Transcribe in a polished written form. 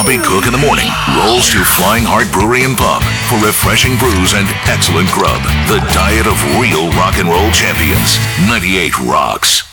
Bobby Cook in the morning rolls to Flying Heart Brewery and Pub for refreshing brews and excellent grub. The diet of real rock and roll champions. 98 Rocks.